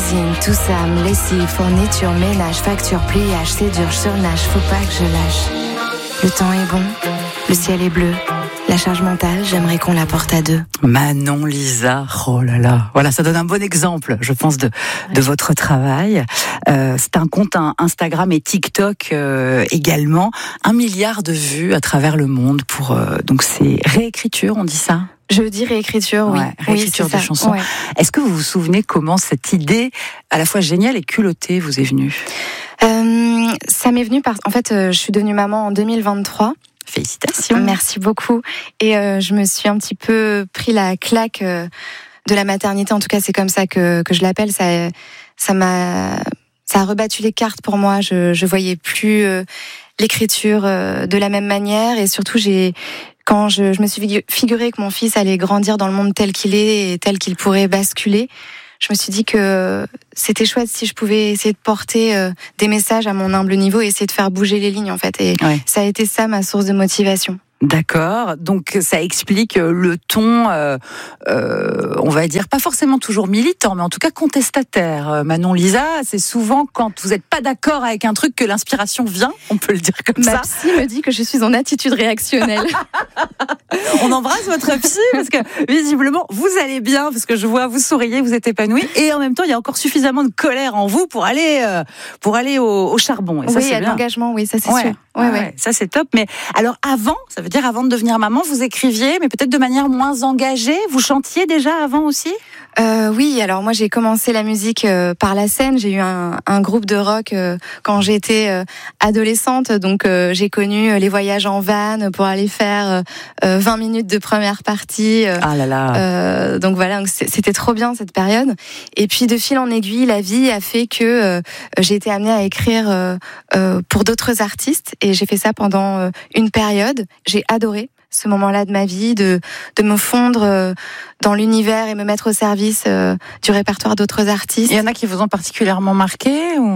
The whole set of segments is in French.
cuisine, tout ça, me lessive, fourniture, ménage, facture, pliage, c'est dur, je surnage, faut pas que je lâche. Le temps est bon, le ciel est bleu. La charge mentale, j'aimerais qu'on la porte à deux. Manon Lisa, oh là là, voilà, ça donne un bon exemple, je pense, de votre travail. C'est un compte Instagram et TikTok également, 1 milliard de vues à travers le monde pour donc c'est réécriture, on dit ça. Je dis réécriture, oui. Ouais, réécriture oui, de ça. chansons. Ouais. Est-ce que vous vous souvenez comment cette idée, à la fois géniale et culottée, vous est venue ? Ça m'est venu en fait, je suis devenue maman en 2023. Félicitations. Merci beaucoup. Et je me suis un petit peu pris la claque de la maternité. En tout cas, c'est comme ça que je l'appelle. Ça a rebattu les cartes pour moi. Je voyais plus l'écriture de la même manière. Et surtout, quand je me suis figuré que mon fils allait grandir dans le monde tel qu'il est et tel qu'il pourrait basculer, je me suis dit que c'était chouette si je pouvais essayer de porter des messages à mon humble niveau et essayer de faire bouger les lignes, en fait. Et ça a été ça, ma source de motivation. D'accord, donc ça explique le ton, on va dire, pas forcément toujours militant, mais en tout cas contestataire. Manon Lisa, c'est souvent quand vous n'êtes pas d'accord avec un truc que l'inspiration vient, on peut le dire comme ça. Ma psy me dit que je suis en attitude réactionnelle. On embrasse votre psy parce que visiblement vous allez bien, parce que je vois vous souriez, vous êtes épanouie, et en même temps il y a encore suffisamment de colère en vous pour aller au charbon. Et ça, oui, il y a de l'engagement, oui, ça c'est sûr. Ouais, ça c'est top. Mais alors avant, ça veut dire avant de devenir maman, vous écriviez, mais peut-être de manière moins engagée. Vous chantiez déjà avant aussi ? Oui, alors moi j'ai commencé la musique par la scène. J'ai eu un groupe de rock quand j'étais adolescente, donc j'ai connu les voyages en van pour aller faire 20 minutes de première partie. Ah là là. Donc voilà, donc c'était trop bien cette période. Et puis de fil en aiguille, la vie a fait que j'ai été amenée à écrire pour d'autres artistes, et j'ai fait ça pendant une période. J'ai adoré ce moment-là de ma vie, de me fondre dans l'univers et me mettre au service du répertoire d'autres artistes. Il y en a qui vous ont particulièrement marqué ou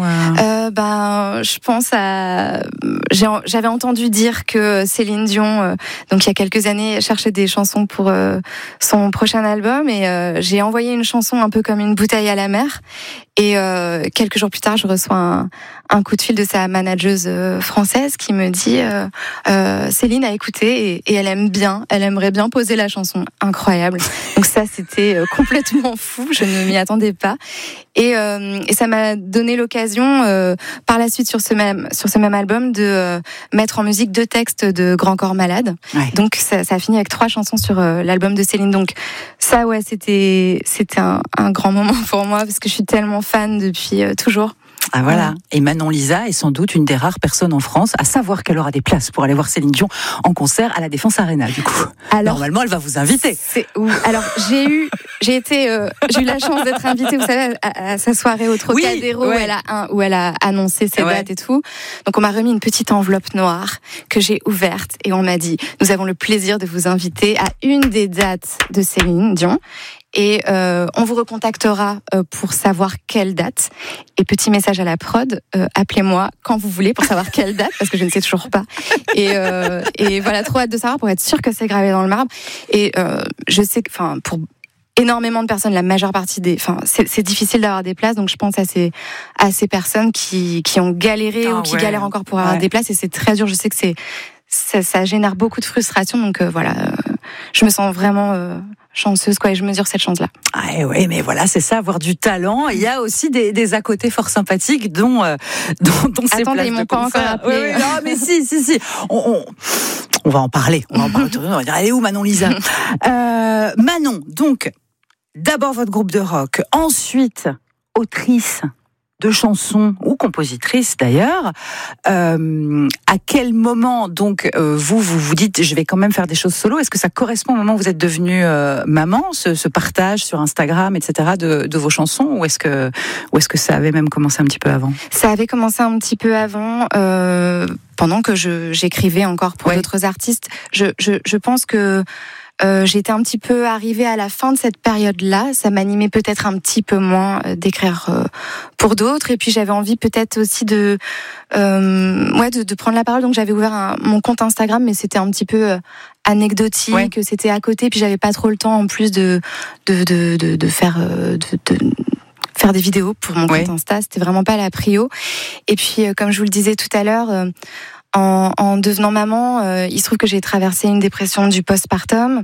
je pense à... J'avais entendu dire que Céline Dion, donc il y a quelques années, cherchait des chansons pour son prochain album, et j'ai envoyé une chanson un peu comme une bouteille à la mer. Et quelques jours plus tard, je reçois un coup de fil de sa manageuse française qui me dit Céline a écouté et elle aimerait bien poser la chanson. Incroyable. Donc ça, c'était complètement fou, je ne m'y attendais pas. Et ça m'a donné l'occasion, par la suite sur ce même album, de mettre en musique 2 textes de Grand Corps Malade. Ouais. Donc ça a fini avec 3 chansons sur l'album de Céline. Donc ça, ouais, c'était un grand moment pour moi, parce que je suis tellement fan depuis toujours. Ah voilà. Et Manon Lisa est sans doute une des rares personnes en France à savoir qu'elle aura des places pour aller voir Céline Dion en concert à la Défense Arena, du coup. Alors, normalement, elle va vous inviter. Alors, j'ai eu la chance d'être invitée, vous savez, à sa soirée au Trocadéro, où elle a annoncé ses dates et tout. Donc, on m'a remis une petite enveloppe noire que j'ai ouverte, et on m'a dit, nous avons le plaisir de vous inviter à une des dates de Céline Dion. Et on vous recontactera pour savoir quelle date. Et petit message à la prod, appelez-moi quand vous voulez pour savoir quelle date, parce que je ne sais toujours pas. Et voilà, trop hâte de savoir pour être sûr que c'est gravé dans le marbre. Et je sais que, pour énormément de personnes, la majeure partie c'est difficile d'avoir des places, donc je pense à ces personnes qui ont galéré ou qui galèrent encore pour avoir des places, et c'est très dur. Je sais que ça génère beaucoup de frustration, donc je me sens vraiment chanceuse, et je mesure cette chance-là. Ah oui, mais voilà, c'est ça, avoir du talent. Il y a aussi des à côté fort sympathiques dont ces Attendez, places ils m'ont de pas concert. encore appelé. Oui, non, mais si. On va en parler. On va dire, elle est où Manon Lisa? Manon, donc, d'abord votre groupe de rock, ensuite autrice de chansons ou compositrice d'ailleurs. À quel moment donc vous dites je vais quand même faire des choses solo? Est-ce que ça correspond au moment où vous êtes devenue maman, ce partage sur Instagram, etc. de vos chansons, ou est-ce que ça avait même commencé un petit peu avant? Ça avait commencé un petit peu avant, pendant que j'écrivais encore pour d'autres artistes. Je pense que j'étais un petit peu arrivée à la fin de cette période-là. Ça m'animait peut-être un petit peu moins d'écrire pour d'autres. Et puis j'avais envie peut-être aussi de prendre la parole. Donc j'avais ouvert mon compte Instagram, mais c'était un petit peu anecdotique. C'était à côté. Puis j'avais pas trop le temps en plus de faire faire des vidéos pour mon compte Insta, c'était vraiment pas la prio. Et puis, comme je vous le disais tout à l'heure, en devenant maman, il se trouve que j'ai traversé une dépression du postpartum,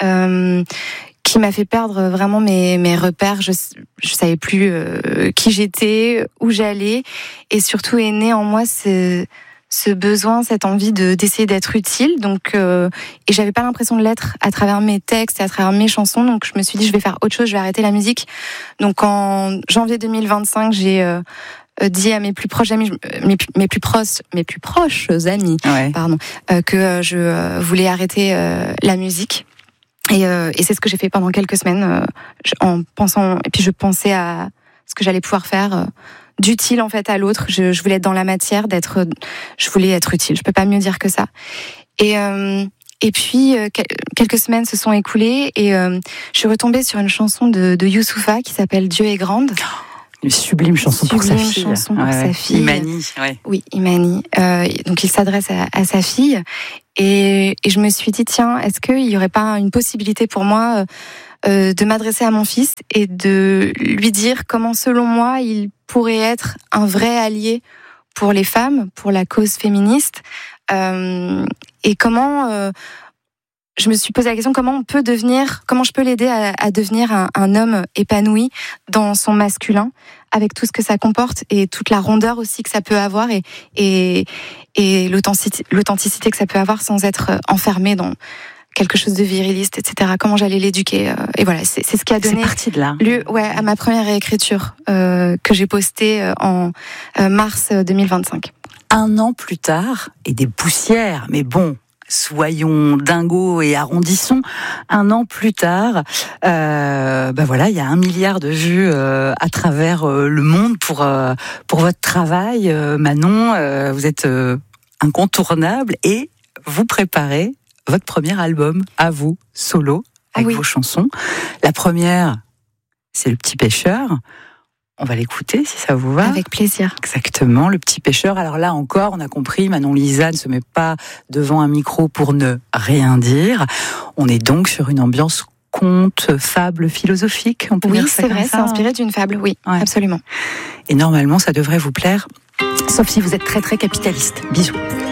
qui m'a fait perdre vraiment mes repères. Je savais plus qui j'étais, où j'allais, et surtout est né en moi ce besoin, cette envie d'essayer d'être utile. Donc, et j'avais pas l'impression de l'être à travers mes textes et à travers mes chansons. Donc, je me suis dit, je vais faire autre chose, je vais arrêter la musique. Donc, en janvier 2025, j'ai dit à mes plus proches amis, mes plus proches amis, que je voulais arrêter la musique. Et c'est ce que j'ai fait pendant quelques semaines, en pensant, et puis je pensais à ce que j'allais pouvoir faire d'utile en fait à l'autre. Je voulais être dans la matière, je voulais être utile. Je peux pas mieux dire que ça. Et puis quelques semaines se sont écoulées et je suis retombée sur une chanson de Youssoupha qui s'appelle Dieu est grande. Une sublime chanson pour sa fille. Sa fille. Imani, Oui, Imani. Donc il s'adresse à sa fille. Et je me suis dit, tiens, est-ce qu'il y aurait pas une possibilité pour moi de m'adresser à mon fils et de lui dire comment, selon moi, il pourrait être un vrai allié pour les femmes, pour la cause féministe, et comment je me suis posé la question comment je peux l'aider à devenir un homme épanoui dans son masculin, avec tout ce que ça comporte et toute la rondeur aussi que ça peut avoir et l'authenticité que ça peut avoir sans être enfermé dans quelque chose de viriliste, etc. Comment j'allais l'éduquer, et voilà, c'est ce qui a donné lieu à ma première réécriture que j'ai postée en mars 2025. Un an plus tard, et des poussières, mais bon, soyons dingos et arrondissons. Un an plus tard, il y a 1 milliard de vues à travers le monde pour votre travail. Manon, vous êtes incontournable et vous préparez votre premier album à vous, solo, avec vos chansons. La première, c'est Le Petit Pêcheur. On va l'écouter si ça vous va. Avec plaisir. Exactement, Le Petit Pêcheur. Alors là encore, on a compris, Manon Lisa ne se met pas devant un micro pour ne rien dire. On est donc sur une ambiance conte, fable philosophique, on peut dire ça. Oui, c'est vrai, c'est inspiré d'une fable, oui, absolument. Et normalement, ça devrait vous plaire, sauf si vous êtes très très capitaliste. Bisous.